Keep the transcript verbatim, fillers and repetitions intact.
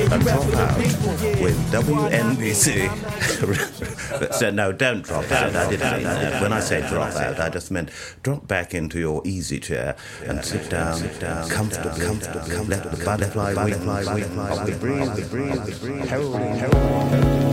a drop out with W N B C. So, no, don't drop out. I didn't mean that. When I say drop out, I just meant drop back into your easy chair and sit down, sit down comfortably, comfortably, let the butterfly wings of the breeze, the breeze, the breeze, heralding, heralding.